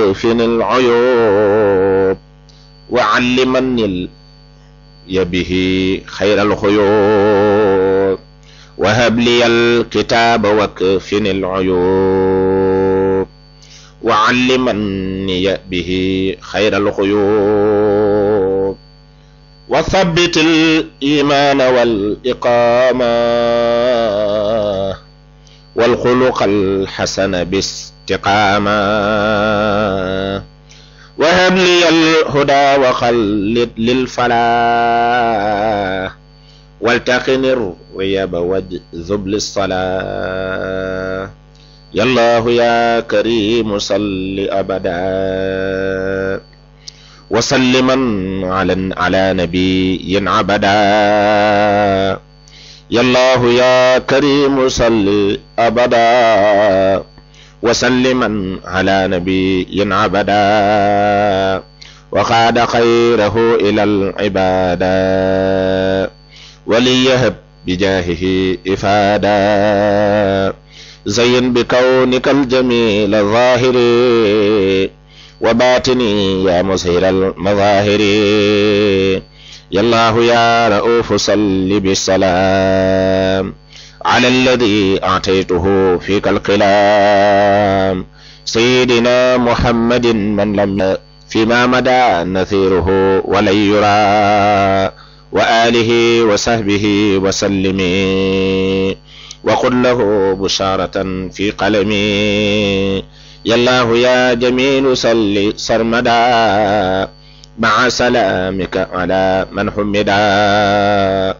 واكفني العيوب وعلمني به خير الخيوب وهب لي الكتاب واكفني العيوب وعلمني به خير الخيوب وثبت الإيمان والإقامة والخلق الحسن باستقامة وهب لي الهدى وخلد للفلاح والتقني الريب واجذب للصلاة يا الله يا كريم صل أبدا وسلما على نبي عبدا يا الله يا كريم صل أبدا وسلما على نبي عبدا وقاد خيره إلى العبادة وليهب بجاهه إفادا زين بكونك الجميل ظاهر وباطني يا مسهر المظاهر يا الله يا رؤوف صل بالسلام على الذي أعطيته فيك الكلام سيدنا محمد من لم فيما مدى نثيره ولن يرى وآله وصحبه وسلم وقل له بشارة في قلمي يا الله يا جميل صل سرمدا مع سلامك على من حمدا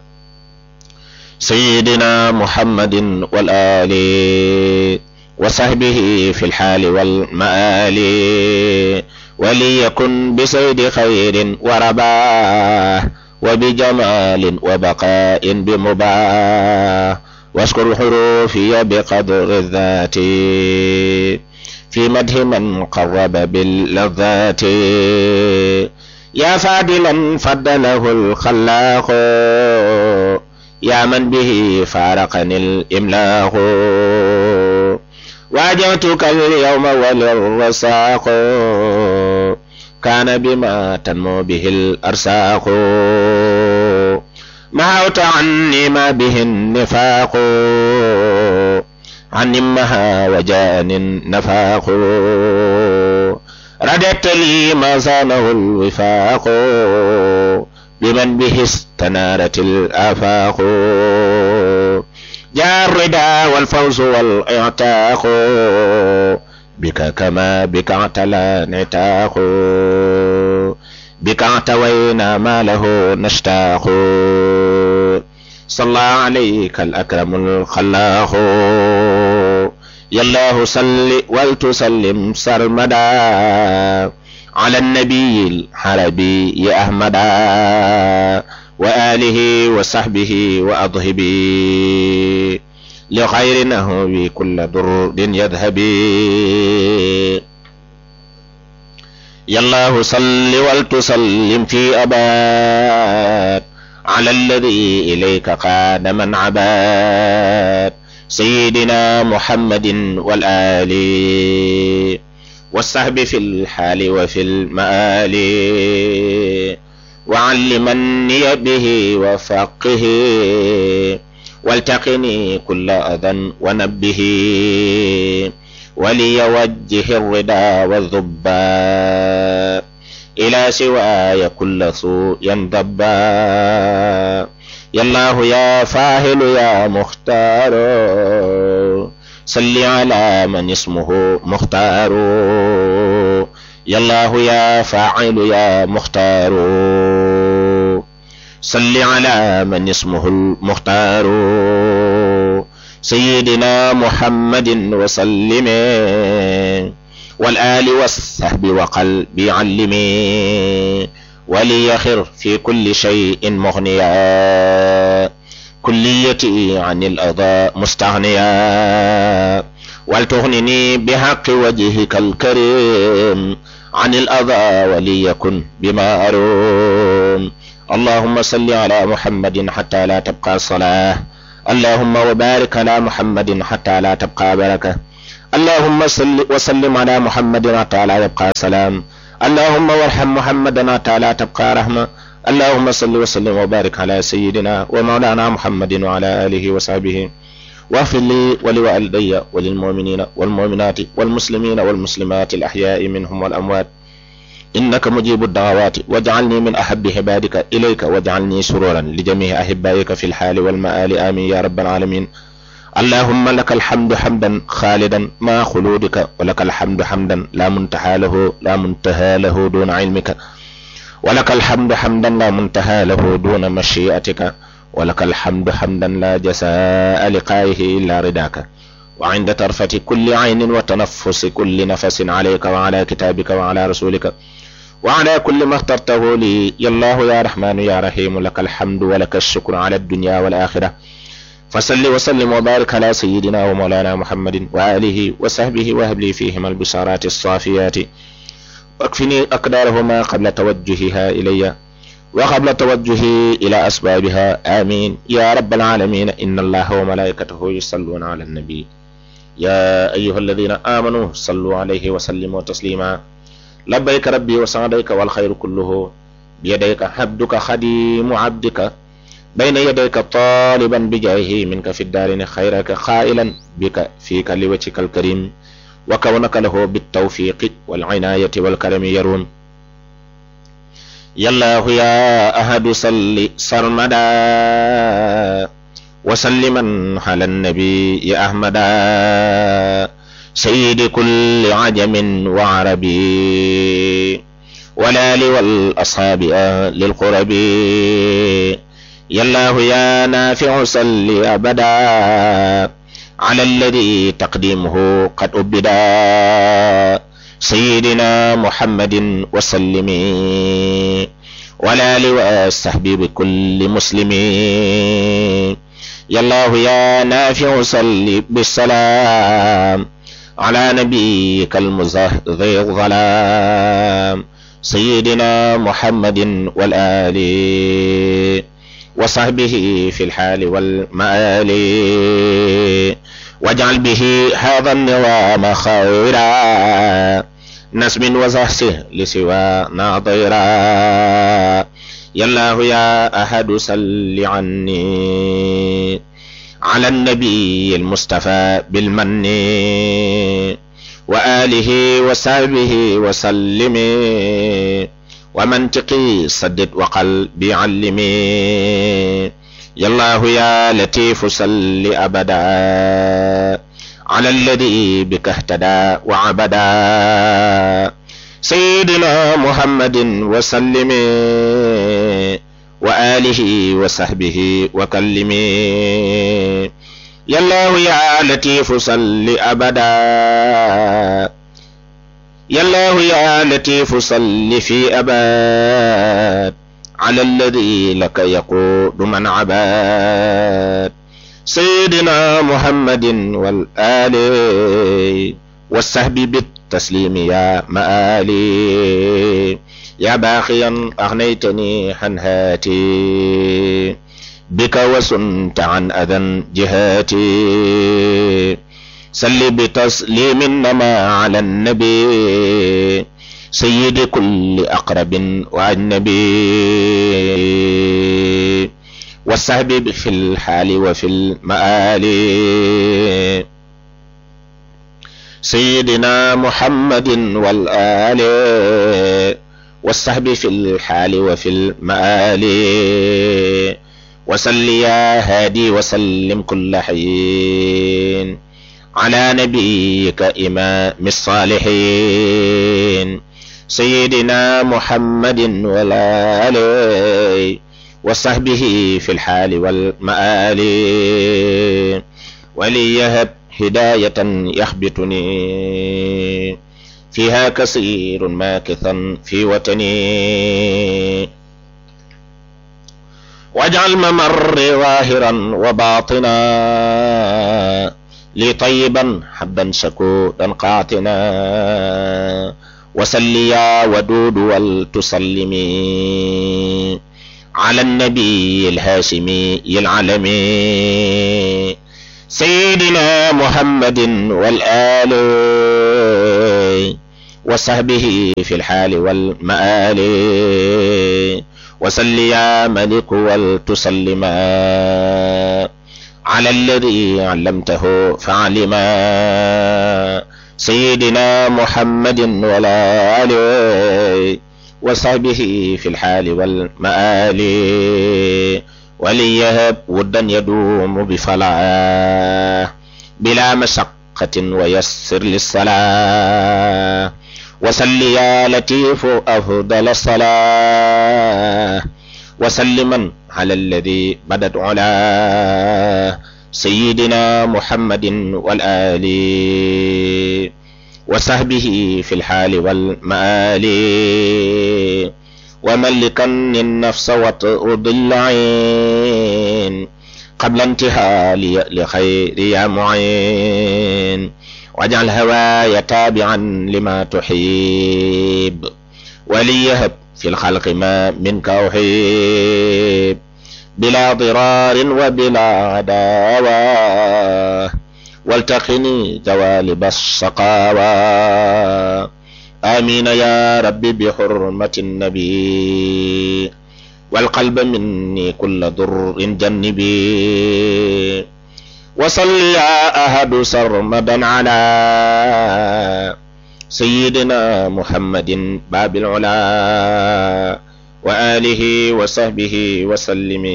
سيدنا محمد والآل وصحبه في الحال والمآل وليكن بسيد خير ورباه وبجمال وبقاء بمباه واشكر حروفي بقدر الذات في مده من قرب باللذات يا فاضلا فضله الخلاق يا من به فارقني الإملاق واجهتك اليوم وللرساق كان بما تنمو به الأرساق محوت عني ما به النفاق عن نمها وجاني النفاق رددت لي ما زانه الوفاق بمن به استنارت الآفاق جاء الردى والفوز والإعتاق بك كما بك اعتلى نتاق بك اعتوينا ما له نشتاق صلى عليك الأكرم الخلاق يا الله صل ولتسلم سرمدا على النبي الحربي أحمدا وآله وصحبه وأضهبي لخير نهوي كل ضر يذهبي يا الله صل ولتسلم في أباد على الذي إليك قاد من عباد سيدنا محمد والآل والصحب في الحال وفي المآل وعلمني به وفقه والتقني كل أذى ونبه وليوجه الردى والذبا إلى سواي كل سوء ينضبا يا الله يا فاهل يا مختار صل على من اسمه مختار يا الله يا فاعل يا مختار صل على من اسمه المختار سيدنا محمد وسلم والآل والصحب وقلبي علمي وليخر في كل شيء مغنيا كليتي عن الأضاء مستغنيا ولتغنني بحق وجهك الكريم عن الأضاء وليكن بما أروم اللهم صل على محمد حتى لا تبقى صلاة اللهم وبارك على محمد حتى لا تبقى بركة اللهم صل وسلم على محمد تعالى يبقى سلام. اللهم وارحم محمدا تعالى تبقى رحمة. اللهم صل وسلم وبارك على سيدنا ومولانا محمد وعلى آله وصحبه، واغفر لي ولوالدي وللمؤمنين والمؤمنات والمسلمين والمسلمات الأحياء منهم والأموات إنك مجيب الدعوات، واجعلني من أحب عبادك إليك، واجعلني سرورا لجميع أحبائك في الحال والمآل، آمين يا رب العالمين. اللهم لك الحمد حمدا خالدا مع خلودك، ولك الحمد حمدا لا منتهى له دون علمك، ولك الحمد حمدا لا منتهى له دون مشيئتك، ولك الحمد حمدا لا جزاء لقائه إلا رداك، وعند طرفة كل عين وتنفس كل نفس عليك وعلى كتابك وعلى رسولك وعلى كل ما اخترته لي يا الله يا رحمن يا رحيم. لك الحمد ولك الشكر على الدنيا والآخرة. فصل وسلم وبارك على سيدنا ومولانا محمد وآله وصحبه، وهب لي فيهما البشارات الصافيات، واكفني أقدارهما قبل توجهها إلي وقبل توجهي إلى أسبابها، آمين يا رب العالمين. إن الله وملائكته يصلون على النبي يا أيها الذين آمنوا صلوا عليه وسلموا تسليما. لبيك ربي وسعديك والخير كله بيديك، عبدك خديم عبدك بين يديك طالبا بجاهه منك في الدارين خيرك، قائلا بك فيك لوجهك الكريم، وكونك له بالتوفيق والعناية والكرم يروم. يا الله يا أحد صل سرمدا وسلما على النبي يا أحمدا، سيد كل عجم وعربي والآل والأصحاب أهل القرب. يا الله يا نافع صل أبدا على الذي تقديمه قد أبدا، سيدنا محمد وسلم والآل والصحب بكل مسلم. يا الله يا نافع صل بالسلام على نبيك المزهر الظلام، سيدنا محمد والآل وصحبه في الحال والمآل، واجعل به هذا النظام خيرا نسب وزهسه لسوى ناظرا. يا الله يا أحد صل عني على النبي المصطفى بالمن وآله وصحبه وسلم، ومنطقي صدد وقلبي علمي. يا الله يا لطيف صل أبدا على الذي بك اهتدى وعبدا، سيدنا محمد وسلم وآله وصحبه وكلمي. يا الله يا لطيف صل أبدا، يا الله يا لطيف صل في أباد على الذي لك يقود من عباد، سيدنا محمد والآل والصحب بالتسليم يا مآلي. يا باخيا أغنيتني عن هاتي بك وسنت عن أذى جهاتي، صل بتسليم إنما على النبي سيد كل أقرب وأجنبي، والصحب في الحال وفي المآل، سيدنا محمد والآل والصحب في الحال وفي المآل. وصل يا هادي وسلم كل حين على نبيك إمام الصالحين، سيدنا محمد والآل وصحبه في الحال والمآل. وليهب هداية يخبتني فيها كثير ماكثا في وطني، واجعل ممري ظاهرا وباطنا لي طيبا حبا شكودا قاطنا. وسل يا ودود ولتسلمي على النبي الهاشمي العلمي، سيدنا محمد والآل وصحبه في الحال والمآل وصل يا ملك ولتسلما على الذي علمته فعلما سيدنا محمد والآل وصحبه في الحال والمآل وليهب ودا يدوم بفلاح بلا مشقة ويسر للصلاة وصل يا لطيف أفضل الصلاة وسلما على الذي بدت علاه سيدنا محمد والآل وصحبه في الحال والمآل وملكا النفس وترضي العين قبل انتهاء لخير يا معين واجعل هواي تابعا لما تحب وليهب في الخلق ما منك أحب بلا ضرار وبلا عداوة والتقني جوالب الشقاوة آمين يا ربي بحرمة النبي والقلب مني كل ضر جنبي وصل يا أحد سرمدا على سيدنا محمد باب العلا وآله وصحبه وسلم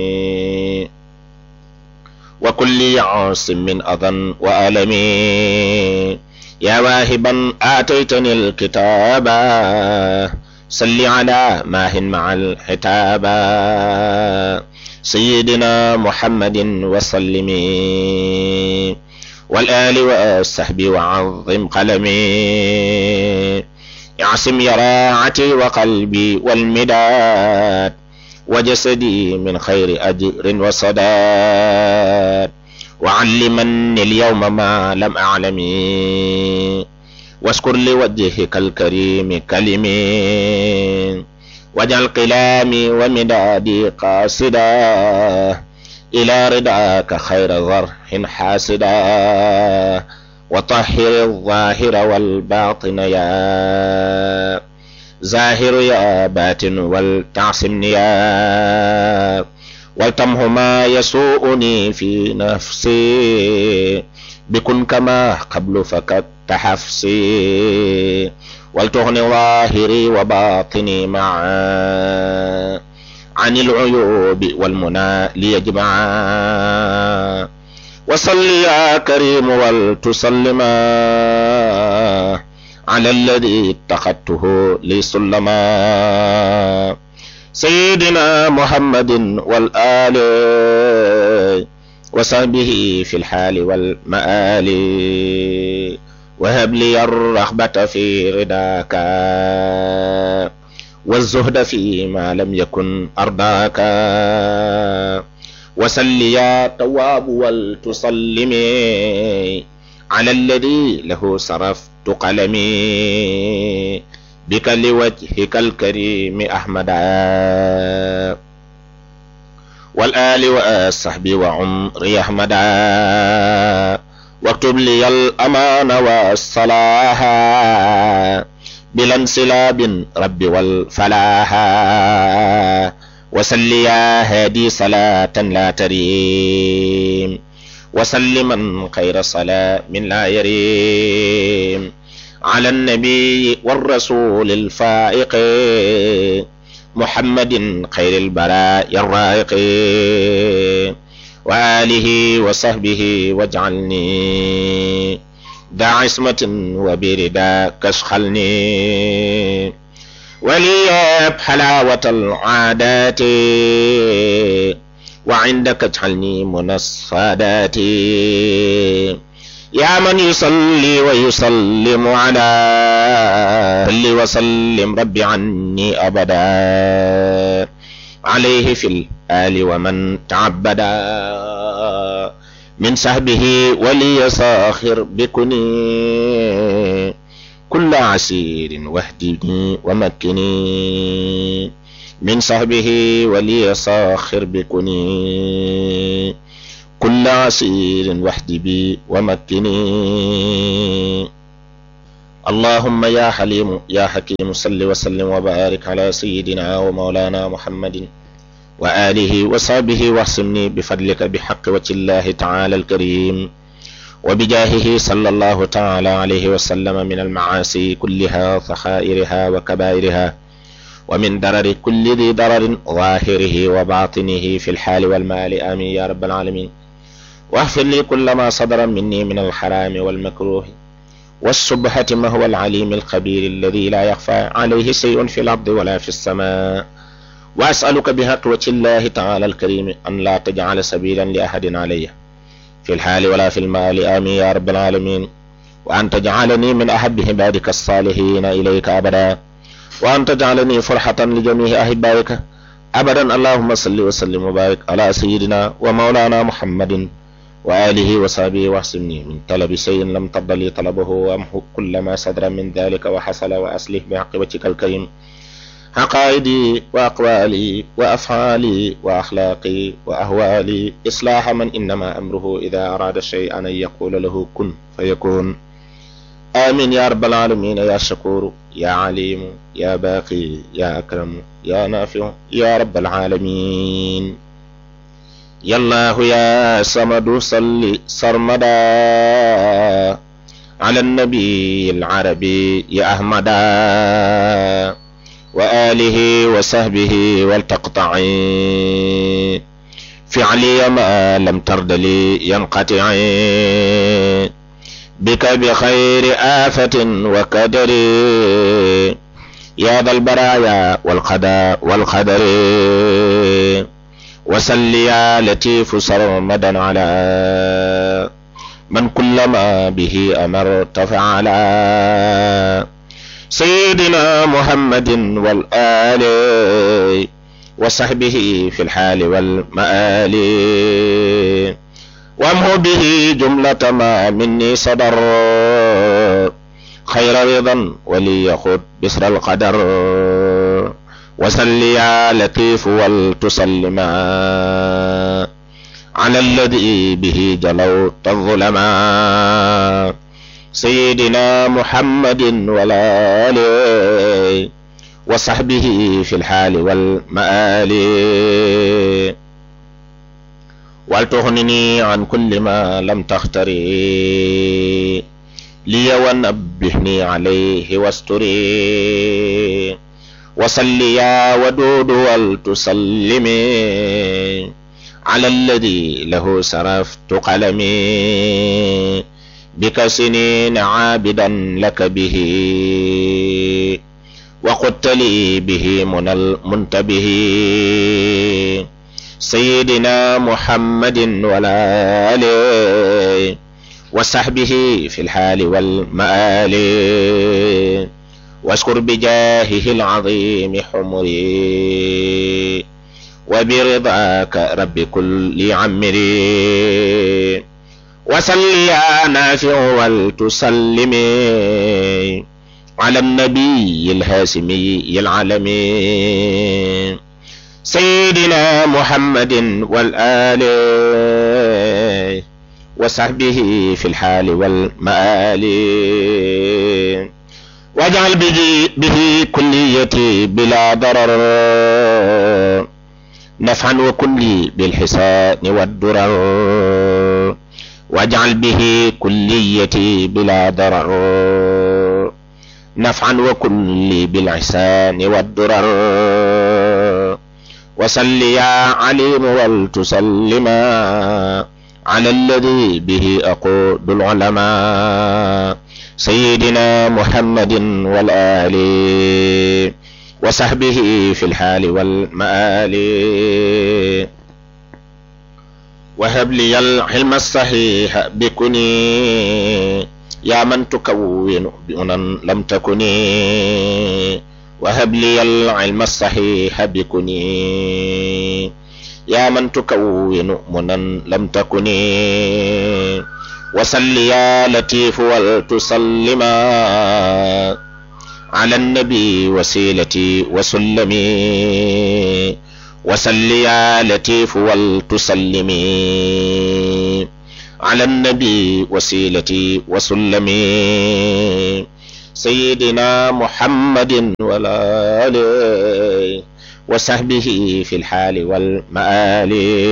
وكل يعص من أذى وألم يا واهبا آتيتني الكتاب صل على ماهن مع الحتاب سيدنا محمد وسلم والآل والصحب وعظم قلمي اعصم يراعتي وقلبي والمداد وجسدي من خير أجر وصداد وعلمني اليوم ما لم أعلم واشكر لوجهك الكريم كلمي واجعل قلامي ومدادي قاصدا إلى رضاك خير ذرح حاسدا وطهر الظاهر والباطن يا ظاهر يا باطن ولتعصمني يا ولتمه ما يسوءني في نفسي بكن كما قبل فقد تحفسي ولتغني ظاهري وباطني معا عن العيوب والمنى ليجمعا وصل يا كريم ولتسلما على الذي اتخذته لسلما سيدنا محمد والآل وصحبه في الحال والمآل وهب لي الرغبة في رضاك والزهد فيما لم يكن أرضاك وسل يا تواب ولتسلمي على الذي له صرفت قلمي بك لوجهك الكريم أحمدا والآل والصحب وعمري أحمدا واكتب لي الأمان والصلاح بلا انسلاب رب والفلاح وسل يا هادي صلاة لا تريم وسلما خير صلاة من لا يريم على النبي والرسول الفائق محمد خير البرايا الرائق وآله وصحبه واجعلني دا عصمة وبرداك اشخلني ولياب حلاوة العادات وعندك اجعلني من الصادات يا من يصلي ويسلم على صل وسلم ربي عني أبدا عليه في الآل ومن تعبدا من صحبه ولي ساخر بكني كل عسير واهدني ومكني من صحبه ولي ساخر بكني كل عسير واحجبي ومكني. اللهم يا حليم يا حكيم صل وسلم وبارك على سيدنا ومولانا محمد وآله وصحبه واحسمني بفضلك بحق وجه الله تعالى الكريم وبجاهه صلى الله تعالى عليه وسلم من المعاصي كلها صخائرها وكبائرها ومن ضرر كل ذي ضرر ظاهره وباطنه في الحال والمال. آمين يا رب العالمين. واغفر لي كل ما صدر مني من الحرام والمكروه والسبحة ما هو العليم الخبير الذي لا يخفى عليه شيء في الأرض ولا في السماء. وأسألك بحق وجه الله تعالى الكريم أن لا تجعل سبيلا لأحد علي في الحال ولا في المال. آمين يا رب العالمين. وأن تجعلني من أحب عبادك الصالحين إليك أبدا، وأن تجعلني فرحة لجميع أحبائك أبدا. اللهم صل وسلم وبارك على سيدنا ومولانا محمد وآله وصحبه واحسمني من طلب شيء لم ترض لي طلبه، وامحو كل ما صدر من ذلك وحصل، وأصلح بحق وجهك الكريم عقائدي وأقوالي وأفعالي وأخلاقي وأهوالي، إصلاح من إنما أمره إذا أراد شيئا أن يقول له كن فيكون. آمين يا رب العالمين. يا شكور يا عليم يا باقي يا أكرم يا نافع يا رب العالمين. يا الله يا صمد صل سرمدا على النبي العربي يا أحمدا وآله وصحبه والتقطعي فعلي ما لم ترد لي ينقطع بك بخير آفة وكدر يا ذا البرايا والقضاء والقدر. وسل يا لطيف سرمدا على من كلما به أمرت فعلا سيدنا محمد والآل وصحبه في الحال والمآل. وامه به جملة ما مني صدر خير رضا وليخذ بسر القدر. وسل يا لطيف ولتسلما على الذي به جلوت الظلما سيدنا محمد والآل وصحبه في الحال والمآل. ولتغنني عن كل ما لم تختري لي ونبهني عليه واستري. وصل يا ودود ولتسلمي على الذي له صرفت قلمي بك سنين عابدا لك به وقدت لي به من المنتبه سيدنا محمد والآل وصحبه في الحال والمآل. واشكر بجاهه العظيم حمري وبرضاك رب كل عمري. وصل يا نافع ولتسلمي على النبي الهاشمي العالمي سيدنا محمد والآل وصحبه في الحال والمآل. واجعل به كليتي بلا ضرر نفعا وكلي بالحسان والدرر. واجعل به كليتي بلا ضرر نفعا وكلي بالإحسان والدرر. وصل يا عليم ولتسلما على الذي به أقود العلماء سيدنا محمد والآل وصحبه في الحال والمآل. وهب لي العلم الصحيح بكني يا من تكون بأنا لم تكني. وهب لي العلم الصحيح بكني يا من تكون منا لم تكني. وصل يا لطيف ولتسلما على النبي وسيلتي وسلمي. وصل يا لطيف ولتسلمي على النبي وسيلتي وسلمي سيدنا محمد والآل وصحبه في الحال والمآل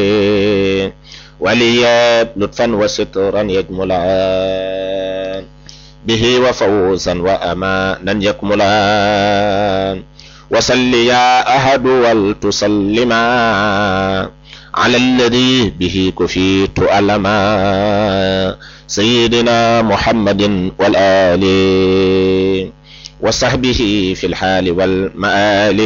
ولياب لطفا وسترا يجملان به وفوزا وأمانا يكملان وصل يا أحد ولتسلما على الذي به كفيت ألما سيدنا محمد والآل وصحبه في الحال والمآل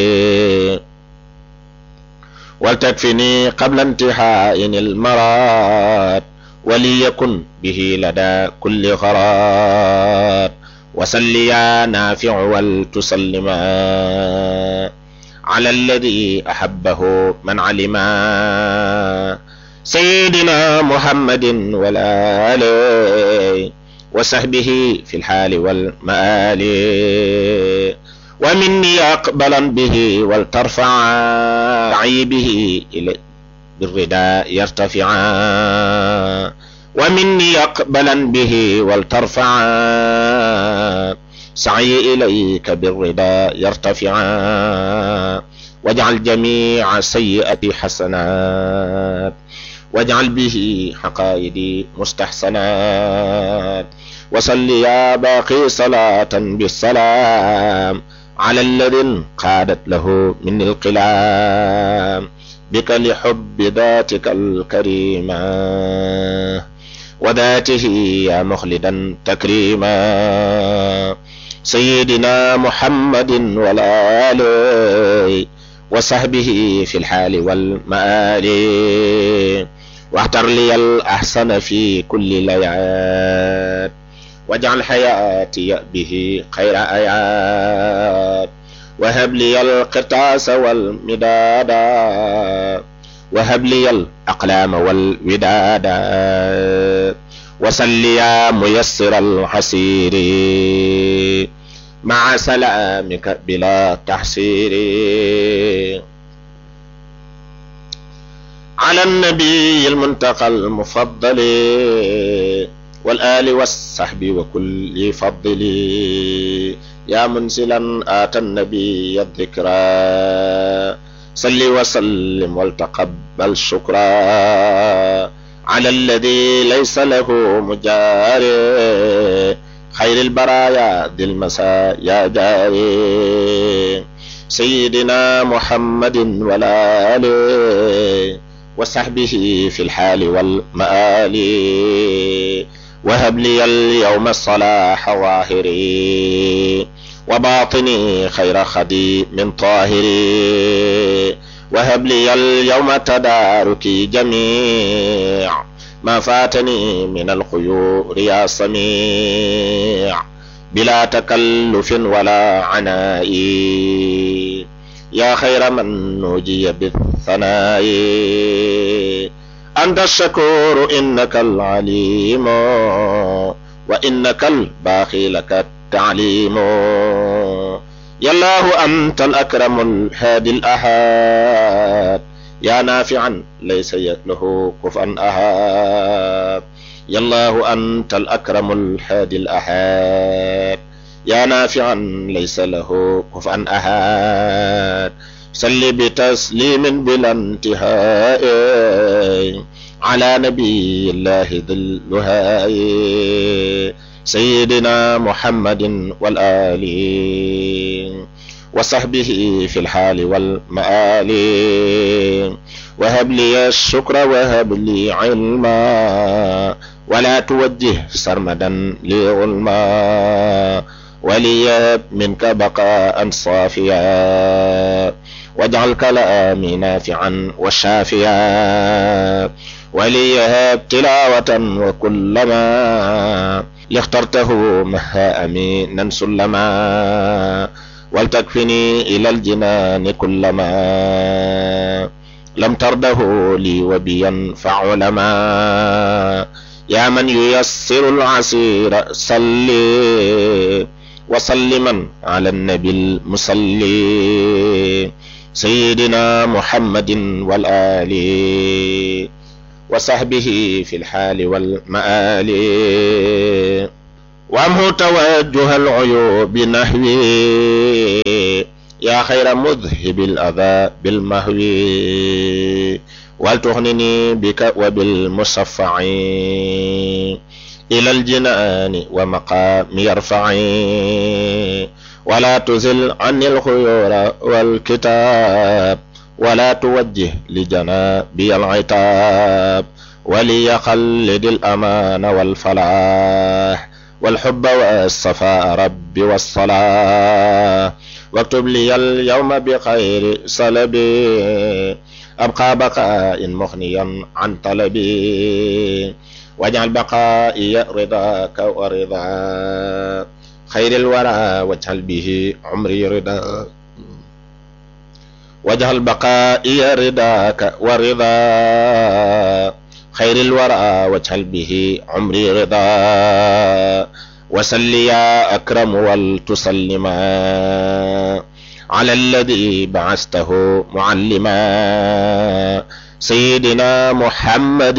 ولتكفني قبل انتهاء المراد وليكن به لدى كل غراد وصل يا نافع ولتسلما على الذي أحبه من علما سيدنا محمد والآل وصحبه في الحال والمآل ومني أقبلا به ولترفع عيبه إلى بالرداء يرتفعا ومني أقبلا به ولترفع سعي إليك بالرداء يرتفعا واجعل جميع سيئة حسنات واجعل به حقائدي مستحسنات وصل يا باقي صلاة بالسلام على الذي قادت له من القلام بك لحب ذاتك الكريمة وذاته يا مخلدا تكريما سيدنا محمد والآل وصحبه في الحال والمآل واختر لي الأحسن في كل ليات واجعل حياتي به خير آيات وهب لي القرطاس والمداد وهب لي الأقلام والوداد وصل يا ميسر الحسير مع سلامك بلا تحسير على النبي المنتقى المفضل والآل والصحب وكل فضل يا منزلا آتى النبي الذكرى صل وسلم والتقبل شكرا على الذي ليس له مجاري خير البرايا ذي المسايا جاري سيدنا محمد والآل وصحبه في الحال والمآل وهب لي اليوم الصلاح ظاهري وباطني خير خديم طاهري وهب لي اليوم تداركي جميع ما فاتني من الخيور يا سميع بلا تكلف ولا عناء يا خير من نوجي بالثناء أنت الشكور إنك العليم وإنك الباقي لك التعليم يا الله أنت الأكرم الهادي الأحد يا نافعا ليس له كفءا أحد يا الله أنت الأكرم الهادي الأحد يا نافعا ليس له كفءا أحد صل بتسليم بلا انتهاء على نبي الله ذي الوهاء سيدنا محمد والآل وصحبه في الحال والمآل وهب لي الشكر وهب لي علما ولا توجه سرمدا لي غلما وليهب منك بقاء صافيا واجعل كلامي نافعا وشافيا وليهب تلاوة وكلما لاخترته مها أمينا سلما ولتكفني إلى الجنان كلما لم ترده لي وبينفع علما يا من ييسر العسير صلي وسلما على النبي المصلي سيدنا محمد والآل وصحبه في الحال والمآل وامه توجه العيوب نحوي يا خير مذهب الأذى بالمهوي ولتغنني بك وبالمصفع إلى الجنان ومقام يرفعي ولا تزل عني الخيور والكتاب ولا توجه لجنابي العتاب وليخلد الأمان والفلاح والحب والصفاء رب والصلاة واكتب لي اليوم بخير صلبي أبقى بقاء مغنيا عن طلبي واجعل بقائي رضاك ورضا خير الورى واجعل به عمري رضا واجعل بقائي رضاك ورضا خير الورى واجعل به عمري رضا وسل يا أكرم ولتسلما على الذي بعثته معلما سيدنا محمد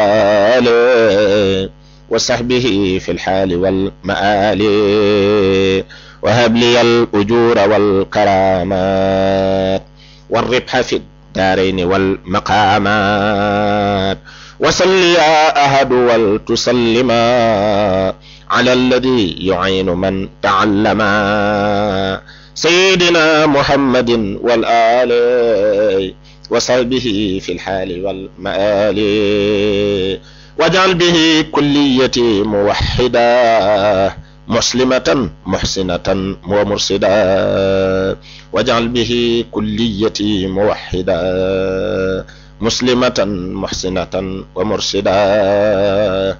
والآل وصحبه في الحال والمآل وهب لي الأجور والكرامات والربح في الدارين والمقامات وصل يا أحد ولتسلما على الذي يعين من تعلما سيدنا محمد والآل وصحبه في الحال والمآل واجعل به كليتي موحدا مسلمة محسنة ومرشدا واجعل به كليتي موحدا مسلمة محسنة ومرشدا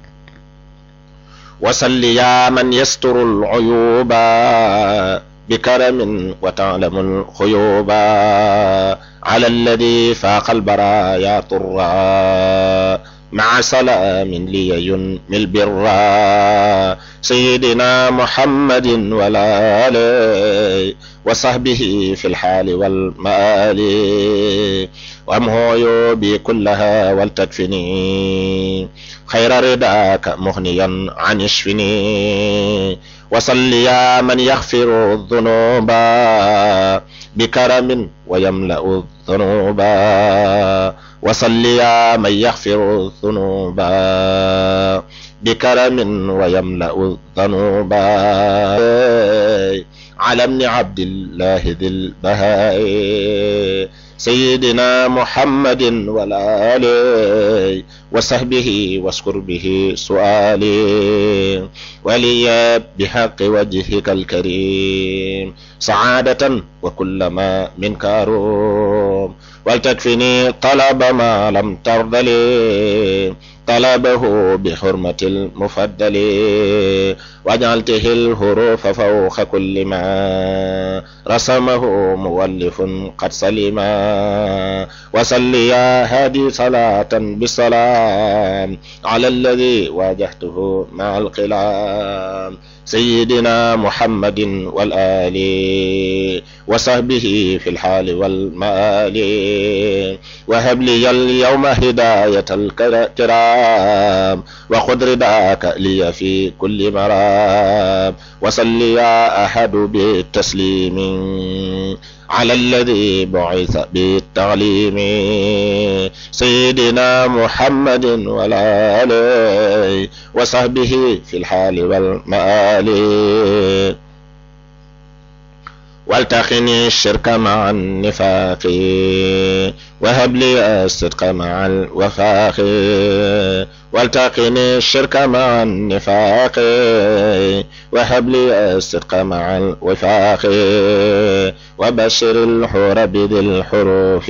وصل يا من يستر العيوب بكرم وتعلم الخيوب على الذي فاق البرايا طرا مع سلام لي ينمي البر سيدنا محمد والآل وصحبه في الحال والمآل وامه عيوبي كلها ولتكفني خير رضاك مغنيا عن اشفني وصل يا من يغفر الذنوب بكرم ويملأ الذنوب وصل يا من يغفر الذنوب بكرم ويملأ الذنوب على ابن عبد الله ذي البهاء سيدنا محمد والآل وصحبه واشكر به سؤالي ولي بحق وجهك الكريم سعادة وكل ما منك أروم ولتكفني طلب ما لم ترض لي طلبه بحرمة المفضل وجعلته الحروف فوق كل ما رسمه مولف قد سلما وصل يا هادي صلاة بالسلام على الذي واجهته مع القلام سيدنا محمد والآل وصحبه في الحال والمآل وهب لي اليوم هداية الكرام وخذ رداك لي في كل مرام وصل يا أحد بالتسليم على الذي بعث بالتعليم سيدنا محمد والآل وصحبه في الحال والمآل والتقني الشرك مع النفاق وهب لي الصدق مع الوفاق والتقني الشرك مع النفاق وهب لي الصدق مع الوفاق وبشر الحور بذي الحروف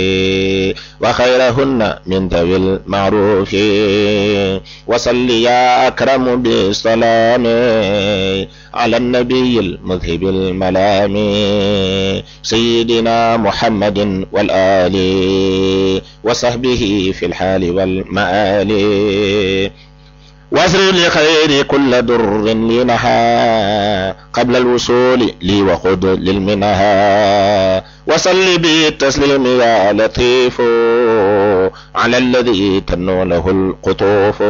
وخيرهن من ذوي المعروف وصل يا أكرم بالسلام على النبي المذهب الملام سيدنا محمد والآل وصحبه في الحال والمآل واسر لخير كل در لنها قبل الوصول لي وخذ للمنها وصل بالتسليم يا لطيف على الذي تنو له القطوف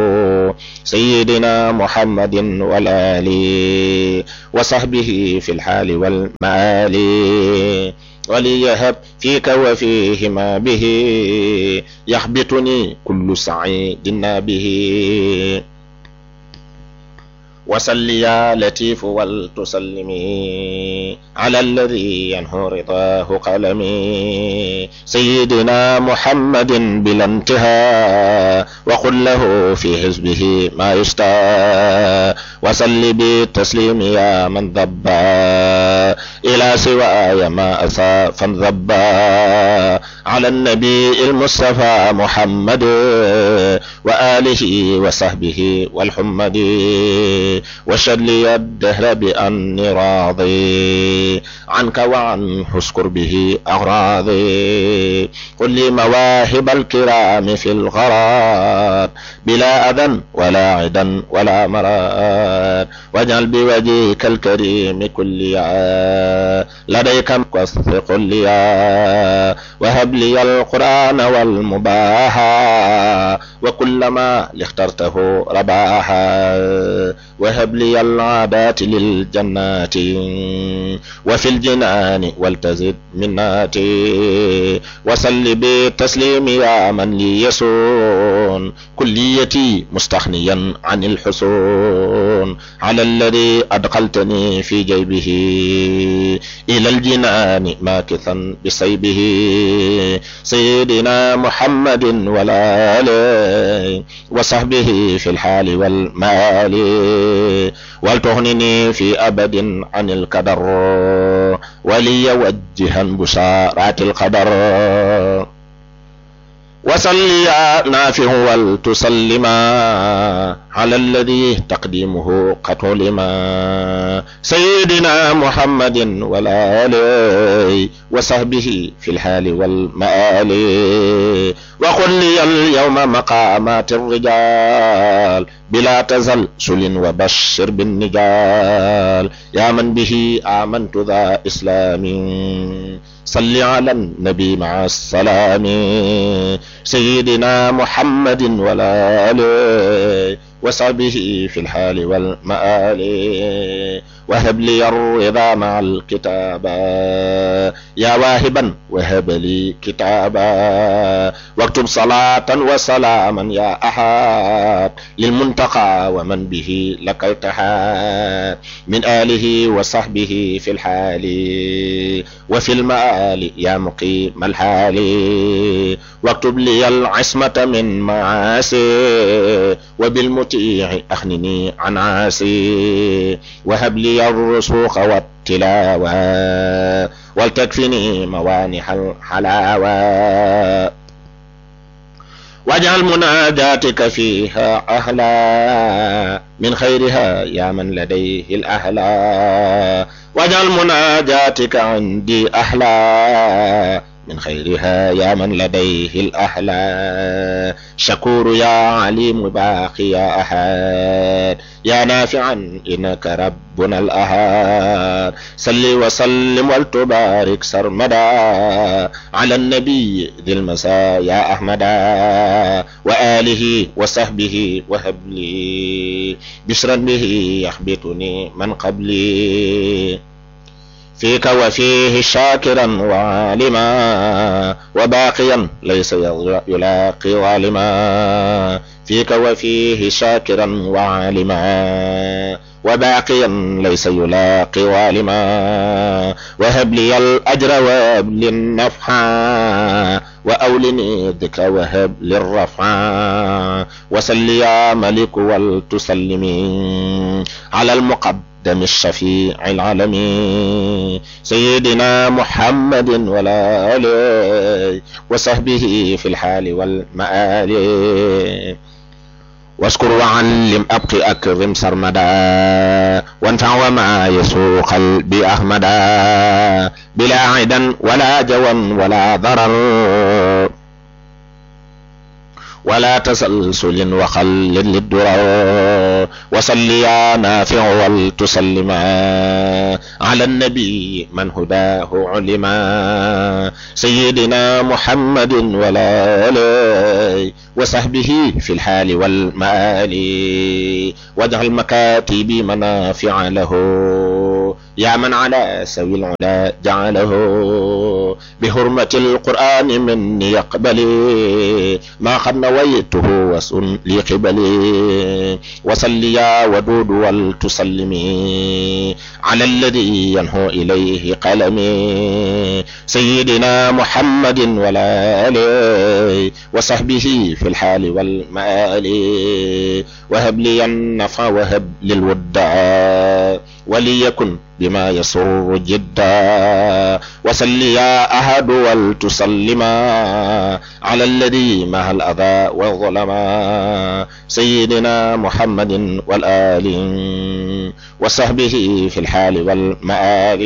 سيدنا محمد والآل وصحبه في الحال والمآل وليهب فيك وفيهما به يحبطني كل سعيد به وصل يا لطيف ولتسلمي على الذي ينهو رضاه قلمي سيدنا محمد بلا انتهاء وقل له في حزبه ما يشتاء وصل بالتسليم يا من ضبا إلى سواي ما أسى فانضبا على النبي المصطفى محمد وآله وصحبه والحمد وشد لي الدهر بأني راضي عنك وعن حسكر به أغراضي قل لي مواهب الكرام في الغرار بلا أذى ولا عدا ولا مراد واجعل بوجهك الكريم كليا لديك مقصد ليا وهب لي القرآن والمباحا وكلما اخترته رباحا وهب لي العادات للجنات وفي الجنان والتزد مناتي وصل بالتسليم يا من لي يسون كليتي مستغنيا عن الحسون على الذي أدخلتني في جيبه إلى الجنان ماكثا بسيبه سيدنا محمد والآل وصحبه في الحال والمال ولتغنني في أبد عن القدر وليوجها بشارات القدر وصل يا نافع ولتسلما على الذي تقديمه قد علما سيدنا محمد والآل وصحبه في الحال والمآل وقل لي اليوم مقامات الرجال بلا تزلزل وبشر بالنجال يا من به آمنت ذا إسلام صل على النبي مع السلام سيدنا محمد والآل وصحبه في الحال والمآل وهب لي الرضا مع الكتابا يا واهبا وهب لي كتابا واكتب صلاة وسلاما يا أحد للمنتقى ومن به لك التحاد من آله وصحبه في الحال وفي المآل يا مقيم الحال واكتب لي العصمة من معاصي وبالمطيع أخنني عن عاسي وهب لي الرسوخ والتلاوة ولتكفني موانح الحلاوة واجعل مناجاتك فيها أهلا من خيرها يا من لديه الأهلا واجعل مناجاتك عندي أحلى من خيرها يا من لديه الأحلى شكور يا عليم باقي يا أحد يا نافعا إنك ربنا الأحد صل وسلم ولتبارك سرمدا على النبي ذي المساء يا أحمدا وآله وصحبه وهب لي بشرا به يحبطني من قبلي فيك وفيه شاكرا وعالما وباقيا ليس يلاقي ظالما فيك وفيه شاكرا وعالما وباقيا ليس يلاقي ظالما وهب لي الأجر وهب لي النفحا وأولني الذكر وهب للرفعا وسل يا ملك ولتسلمي على المقدم الشفيع العالمين سيدنا محمد والآل وصحبه في الحال والمآل واشكر وعلم أبقي أكرم سرمدا وانفع وما يسوء قلبي أحمدا بلا عدا ولا جوى ولا ضرر ولا تسلسل وخلد للدرر وصل يا نافع ولتسلما على النبي من هداه علما سيدنا محمد ولا آله وصحبه في الحال والمآل واجعل مكاتبي منافع له يا من على سوي العلا جعله بحرمة القرآن مني يقبلي ما قد نويته وسن لي قبلي وصل يا ودود ولتسلمي على الذي ينهو إليه قلمي سيدنا محمد ولا آله وصحبه في الحال والمآل وهب لي النفع وهب للوداع وليكن بما يسر جدا وصل يا أحد ولتسلما على الذي مع الأذى والظلما سيدنا محمد والآل وصحبه في الحال والمآل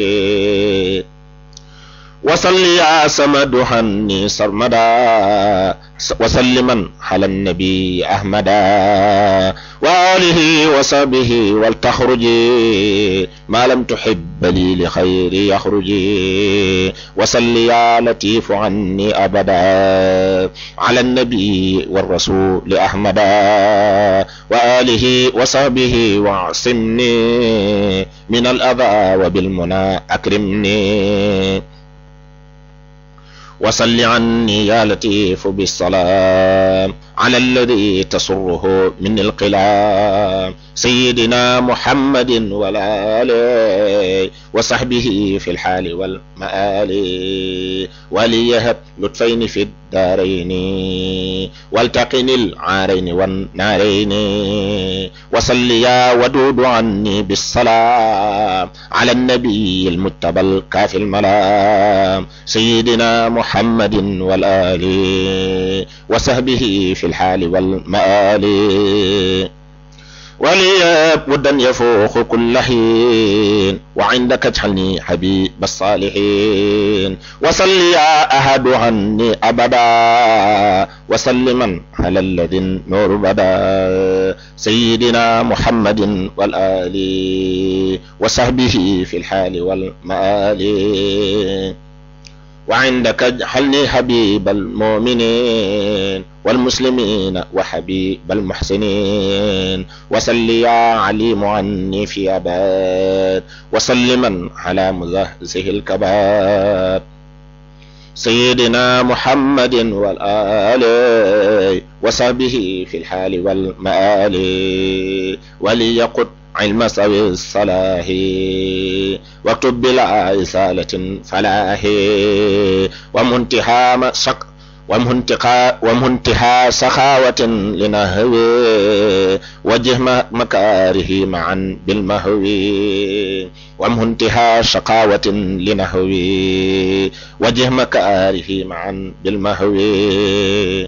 وصل يا سمد هني سرمدا وسلما على النبي أحمدا وآله وصحبه ولتخرجي ما لم تحب لي لخير يخرجي وصل يا لطيف عني أبدا على النبي والرسول أحمدا وآله وصحبه واعصمني من الأذى وبالمنى أكرمني وصل عني يا لطيف بالسلام على الذي تسره من القلام سيدنا محمد والآل وصحبه في الحال والمآل وليهب لطفين في الدارين والتقني العارين والنارين وصل يا ودود عني بالسلام على النبي المتبى الكافي الملام سيدنا محمد والآل وصحبه في الحال والمآل ولياب ودا يفوق كل حين وعندك اجعلني حبيب الصالحين وصل يا أحد عني أبدا وسلما على الذي النور بدا سيدنا محمد والآل وصحبه في الحال والمآل وعندك اجعلني حبيب المؤمنين والمسلمين وحبيب المحسنين وصل يا عليم عني في أباد وسلما على مزهزه الكباد سيدنا محمد والآل وصحبه في الحال والمآل وليقد علم سوي الصلاح واكتب بلا إسالة فلاح ومنتهى سخاوة لنهوي وجه مكاره معا بالمهوي ومنتهى شقاوة لنهوي وجه مكاره معا بالمهوي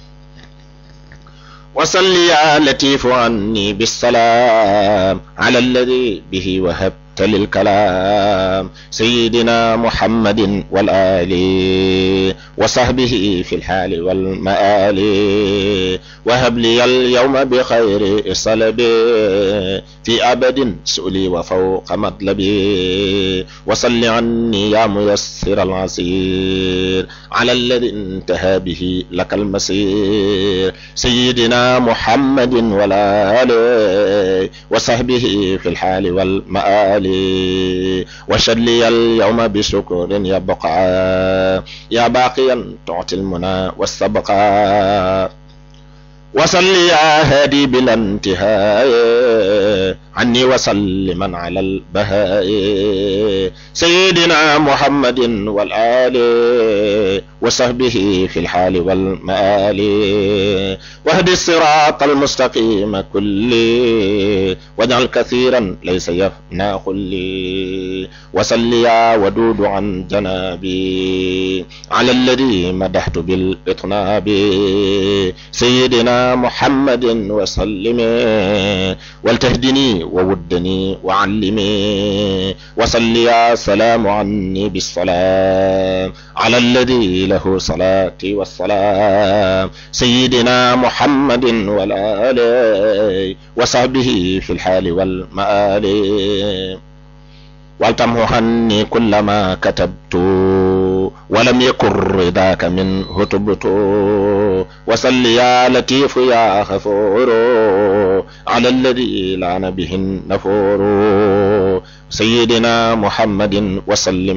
وصل يا لطيف عني بالسلام على الذي به وهبت للكلام سيدنا محمد والآل وصحبه في الحال والمآل وهب لي اليوم بخير صلبي في أبد سؤلي وفوق مطلبي وصل عني يا ميسر العسير على الذي انتهى به لك المسير سيدنا محمد والآل وصحبه في الحال والمآل وشل لي اليوم بشكر يبقى يا باقيا تعطي المنى والسبقى وصل يا هادي بلا انتهاء عني وسلما على البهاء سيدنا محمد والآل وصحبه في الحال والمآل واهد الصراط المستقيم كلي واجعل كثيرا ليس يفنى خلي وصل يا ودود عن جنابي على الذي مدحت بالإطناب سيدنا سيدنا محمد وسلم ولتهدني وودني وعلمي وصل يا سلام عني بالسلام على الذي له صلاتي والسلام سيدنا محمد والآل وصحبه في الحال والمآل ولتمح عني كل ما كتبت ولم يكن رضاك منه تبت وصل يا لطيف يا غفور على الذي لعن به النفور سيدنا محمد وسلم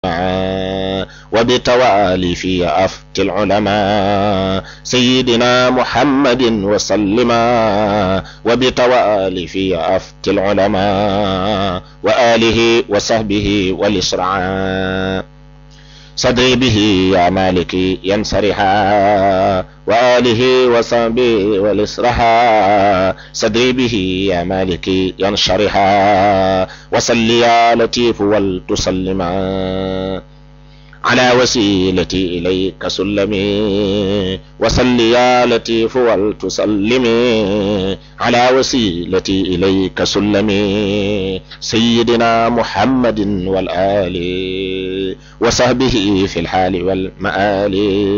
وبتوالي في أفت العلماء سيدنا محمد وسلم وبتوالي في أفت العلماء وآله وصحبه والإسراء صدري به يا مالكي ينصرها وآله وصحبه والإسرها صدري به يا مالكي ينشرها وصل يا لطيف ولتسلما على وسيلتي إليك سلمي وصل يا لطيف ولتسلمي على وسيلتي إليك سلمي سيدنا محمد والآل وصحبه في الحال والمآل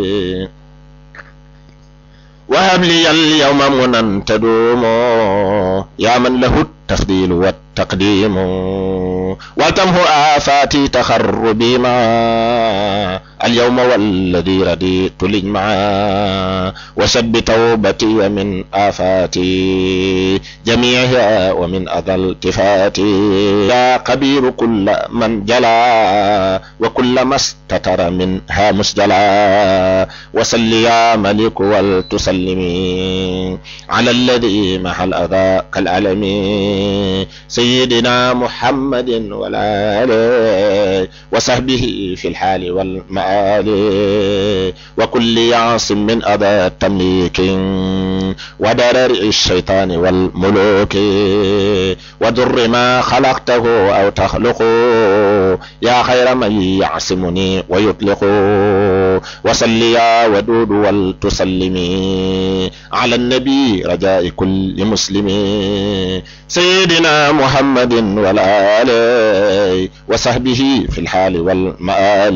وهب لي اليوم منا تدوم يا من له التفضيل والتقديم وتمه آفاتي تخربي ما اليوم والذي رديت لجمعا وسب توبتي من آفاتي جميعها ومن أذى التفاتي يا قبير كل من جلا وكل ما استتر منها مسجلا وصل يا ملك ولتسلمي على الذي محى الأذى كالعلمين سيدنا محمد والآل وصحبه في الحال والمآل وكل يعصم من أذى التمليك ودرر الشيطان والملوك ودر ما خلقته أو تخلقه يا خير من يعصمني ويطلق وصل يا ودود ولتسلمي على النبي رجاء كل مسلم سيدنا محمد والآل وصحبه في الحال والمآل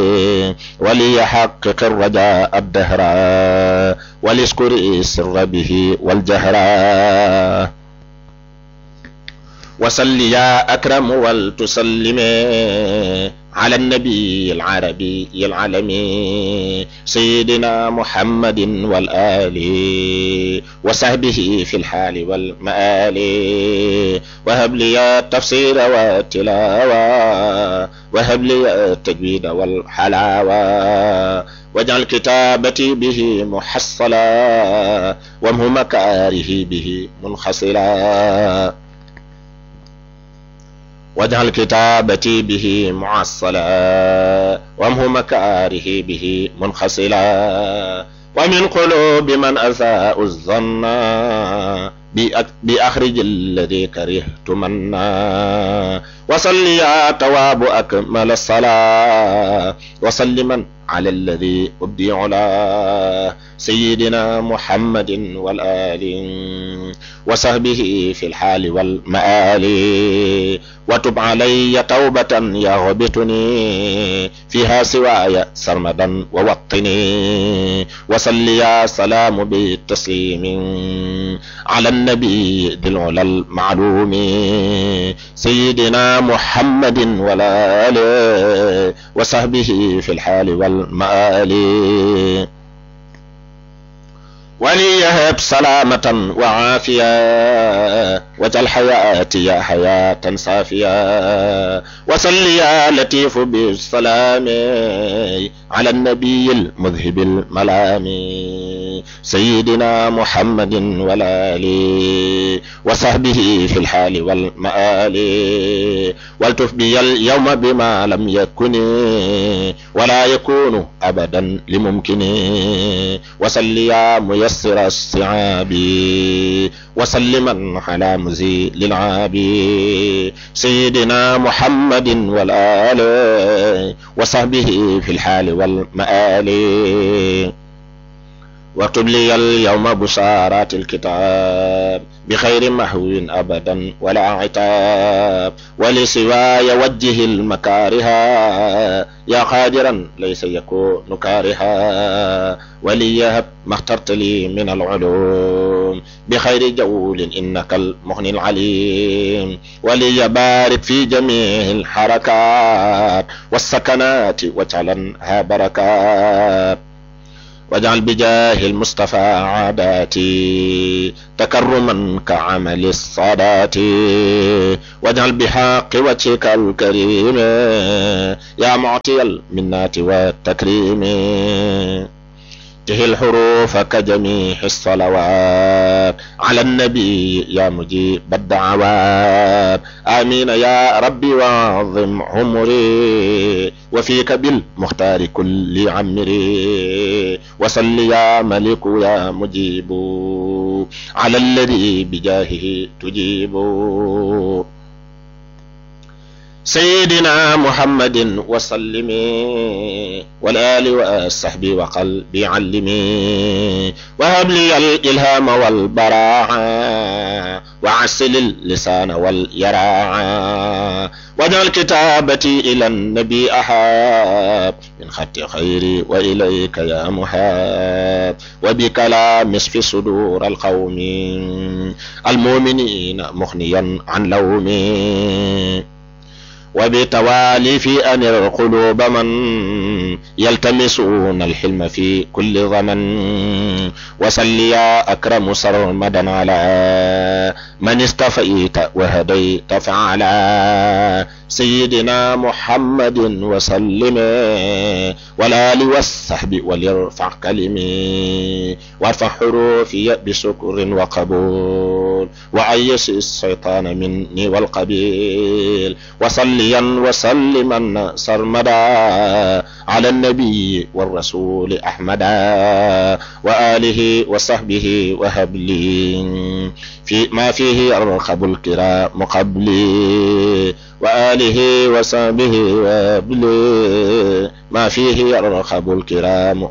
وليحقق الرجاء الدهر وليشكر السر به والجهر وصل يا أكرم ولتسلم على النبي العربي العالمي سيدنا محمد والآل وصحبه في الحال والمآل وهب لي التفسير والتلاوة وهب لي التجويد والحلاوة واجعل كتابتي به محصلا وامه مكاره به منخصلا واجعل كتابتي به معصلا وامه مكاره به منخصلا ومن قلوب من أساء الظن بأخرج الذي كرهت منا وصل يا تواب أكمل الصلاة وسلما على الذي أبدي علاه سيدنا محمد والآل وصحبه في الحال والمآل وتب علي توبة يغبطني فيها سواي سرمدا ووطني وصل يا سلام بالتسليم على النبي ذي العلا المعلوم سيدنا محمد والآل وصحبه في الحال والمآل وليهب سلامة وعافية واجعل حياتي حياة صافية وصل يا لطيف بالسلام على النبي المذهب الملام سيدنا محمد والآل وصحبه في الحال والمآل والتف بي اليوم بما لم يكن ولا يكون أبدا لممكن وصل يا ميسر الصعاب وسلما على مزيل العاب سيدنا محمد والآل وصحبه في الحال والمآل واكتب لي اليوم بشارات الكتاب بخير محو أبدا ولا عتاب ولسواي وجه المكارها يا قادرا ليس يكون كارها وليهب ما اخترت لي من العلوم بخير جول إنك المغني العليم وليبارك في جميع الحركات والسكنات واجعلنها بركات واجعل بجاه المصطفى عاداتي تكرما كعمل الصلاة واجعل بحق وجهك الكريم يا معطي المنات والتكريم جه الحروف كجميع الصلوات على النبي يا مجيب الدعوات آمين يا ربي وعظم عمري وفيك بالمختار كل عمري وصل يا ملك يا مجيب على الذي بجاهه تجيب سيدنا محمد وسلم والآل والصحب وقلبي علمي وهب لي الإلهام والبراعة وعسل اللسان واليراعة واجعل كتابتي إلى النبي أحاب من خط خيري وإليك يا محاب وبكلام في صدور القوم المؤمنين مغنيا عن لومي وبتوالي في أن القلوب من يلتمسون الحلم في كل ضمن وصل يا أكرم سرمدا على من استفيت وهديت فعلا سيدنا محمد وسلم والآل والصحب وليرفع كلمي وارفع حروفي بشكر وقبول وعيش الشيطان مني والقبيل وصليا وسلما سرمدا على النبي والرسول أحمدا وآله وصحبه وهب لي في ما فيه أرخب الكرام قبلي وآله وصحبه وهب لي ما فيه أرخب الكرام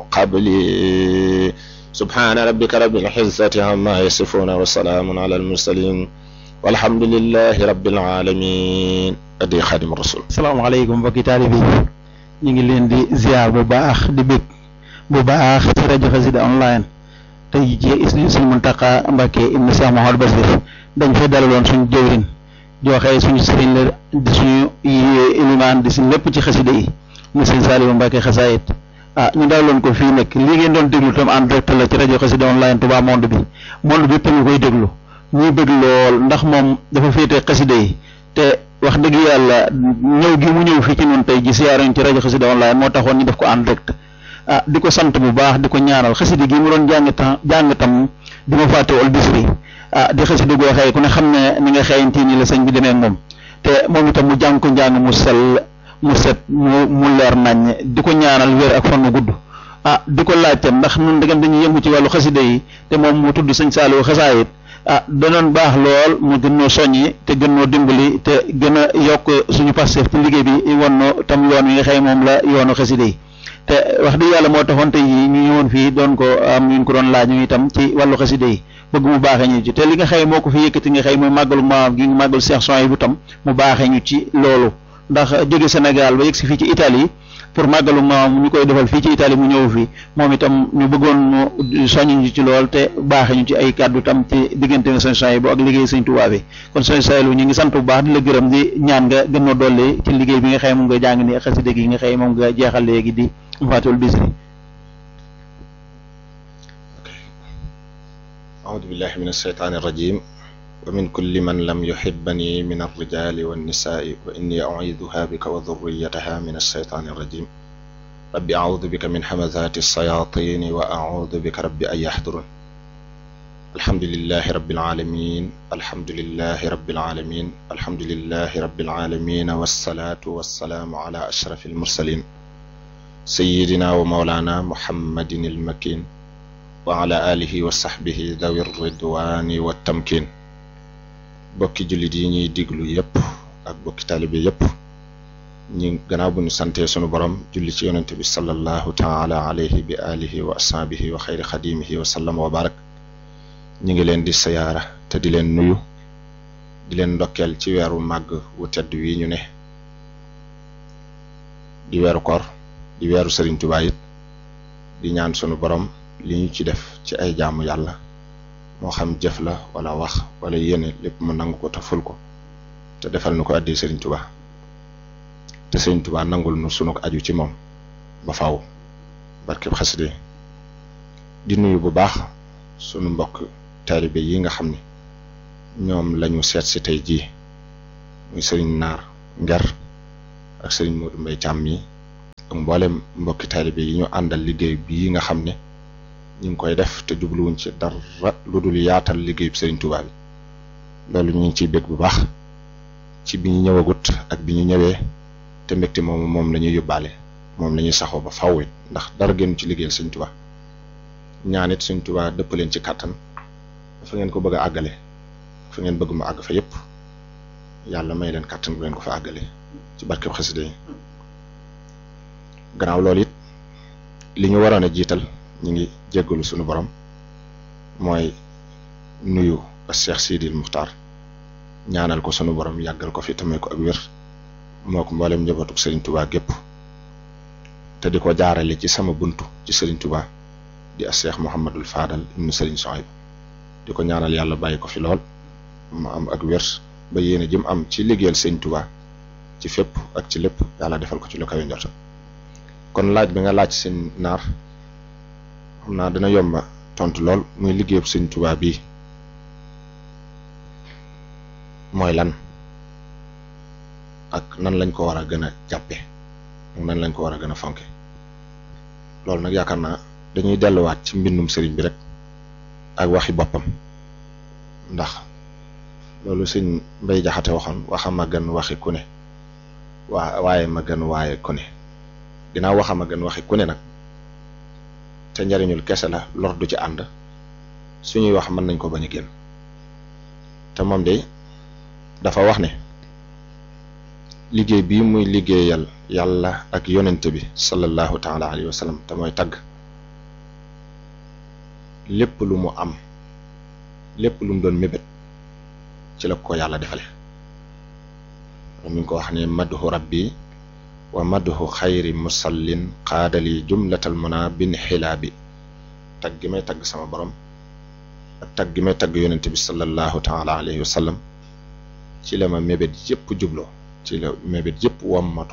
قبلي سبحان ربك رب العزة عما يصفون وسلام على المرسلين والحمد لله رب العالمين adi Xaadimu Rasuul. salaamaaleykum mbokki taalibe yi ñu ngi leen di ziar bu baax di bég bu baax ci rajo Xassida online tey jii Sëriñ Muntaxa Mbàkke ibn Cheikh Mouhamadou Bassir dañ fay dalaloon suñu jëwriñ joxe suñu sëriñ la di suñu ilimaan di suñu lépp ci xasida yi mu Sëriñ Saaliwu Mbàkke xasaayit ñu dalaloon ko fii nag li ngeen doon déglu tam en direct la ci rajo Xassida online Touba monde bi tamit koy déglu ñuy bëgg lool ndax moom dafa féete xasida yi te wax dëgg yàlla ñëw gi mu ñëw fii ci ñun tey ji siyaaruñ ci rajo Xassida online moo taxoon ñu def ko en direct di ko sant bu baax di ko ñaanal xasida gi mu doon jàng tam di ma fàtte wal bisri di xasida goo xëy ku ne xam ne ni nga xëyantii ni la sëñ bi demee ak moom te moom itam mu jàng ko njàng mu sell mu set mu leer nañ di ko ñaanal wér ak fan mu gudd di ko laajte ndax nun dëggam dañuy yëngu ci wàllu xasida yi te moom mu tudd sëñ Saaliwu xasaayit danoon baax lool mu gën noo soññi te gën noo dimbali te gën a yokk suñu passef ci liggéey bi wan no tam yoon wi nga xëy moom la yoonu xasida yi te wax dëgg yàlla moo taxoon tey yi ñu ñëwoon fii doon ko am ñu ko doon laaj ñu itam ci wàllu xasida yi bëgg mu baaxee ñu ci te li nga xëy moo ko fi yëkkati nga xëy mooy màggalu maam gi màggalu Cheikh Souhaïbou tam mu baaxee ñu ci loolu ndax jóge Sénégal ba yegg si fii ci Italie pour màggalu maam ñu koy defal fii ci Italie mu ñëw fi moom itam ñu bëggoon mu soññ ñu ci lool te baaxee ñu ci ay kàddu tam ci diggante nga Sëñ Souhaïbou ak liggéey Sëñ Tuubaa bi kon Sëñ Souhaïbou ñu ngi sant bu baax di la gërëm di ñaan nga gën a dolli ci liggéey bi nga xëy moom nga jàng ni xasida gi nga xëy moom nga jeexal léegi di Fatul Bisri. A'uudu billahi min ash-shaytaani rajiim wa min kulli man lam yuhibbani min ar-rijaali wan-nisaa'i wa inni u'iiduhaa bika wa dhurriyyatahaa min ash-shaytaani rajiim rabbi a'uudu bika min hamazaati ash-shayaatiini wa a'uudu bika rabbi an yahduruun alhamdulillahi rabbil aalamiin alhamdulillahi rabbil aalamiin alhamdulillahi rabbil aalamiin wassalaatu wassalaamu alaa ashrafil mursaliin sayyidinaa wa mawlaanaa muhammadin al-makiin wa ala alihi wa sahbihi dawi ridwaani wa tamkin bokki jullit yi ñuy diglu yëpp ak bokki taalibe yëpp ñi gannaaw bu ñu santee sunu borom julli ci yonente bi sallallahu taala alayhi bi alihi wa ashabihi wa xayri xadimihi wa sallam wa barak ñi ngi leen di siyaara te di leen nuyu di leen ndokkeel ci weeru màgg wu tedd wi ñu ne di weeru koor di weeru Sëriñ Tuubaa it di ñaan sunu borom li ñu ci def ci ay jaamu yàlla moo xam jëf la wala wax wala yéene lépp mu nangu ko te ful ko te defal nu ko addi Sëriñ Tuubaa te Sëriñ Tuubaa nangul nu sunu aju ci moom ba faaw barkeb xaside di nuyu bu baax sunu mbokk taalibe yi nga xam ne ñoom lañu seet si tey jii muy Sëriñ Naar Nger ak Sëriñ Modou Mbaye Thiam mi ak mboolem mbokki taalibe yi ñu àndal liggéey bii nga xam ne ñu ngi koy def te jubluwuñ ci dara lu dul yaatal liggéeyub Sëriñ Tuubaa bi loolu ñu ngi ciy bég bu baax ci bi ñu ñëwagut ak bi ñu ñëwee te mbégte moom la ñuy yóbbaale moom la ñuy saxoo ba faww it ndax dara génn ci liggéeyal Sëriñ Tuubaa ñaan it Sëriñ Tuubaa dëpp leen ci kàttan fa ngeen ko bëgg a àggale fa ngeen bëgg mu àgg fa yépp yàlla may leen kàttan bu leen ko fa àggale ci barkeb xasida yi gannaaw loolu it li ñu waroon a jiital ñu ngi jéggalu sunu borom mooy nuyu ak Cheikh Sidil Muxtaar ñaanal ko sunu borom yàggal ko fi tamay ko ak wér moo ko mboolem njabootuk Sëriñ Tuubaa gépp te di ko jaarale ci sama buntu ci Sëriñ Tuubaa di ak Cheikh Mouhamadul Fadal ibnu Sëriñ Sohayb di ko ñaanal yàlla bàyyi ko fi lool mu am ak wér ba yéene jëm am ci liggéeyal Sëriñ Tuubaa ci fépp ak ci lépp yàlla defal ko ci lu kawe njort kon laaj bi nga laaj Sëriñ Naar xam naa dina yomba tontu lool muy liggéeyub Sëriñ Tuubaa bii mooy lan ak nan lañ ko war a gën a jàppe ak nan lañ ko war a gën a fonke loolu nag yaakaar naa dañuy delluwaat ci mbindum sëriñ bi rek ak waxi boppam ndax loolu Sëriñ Mbay Jaxate waxoon waxama gën waxi ku ne waaye ma gën waaye ku ne ginnaaw waxama gën waxi ku ne nag te njariñul kese la lor du ci ànd suñuy wax mën nañ ko bañ a génn te moom de dafa wax ne liggéey bii muy liggéeyal yàlla ak yonente bi sallallahu taala alayhi wa sallam te mooy tagg lépp lu mu am lépp lu mu doon mébét ci la ko yàlla defale mi ngi ko wax ne madhu rabbi wa madhu xayri musallin xaadali jumlatal muna bin xilaabi tagg gi may tagg sama borom ak tagg gi may tagg yonente bi sallallahu taala alayhi wa sallam ci la ma mébét yëpp jubloo ci la mébét yëpp wammatoo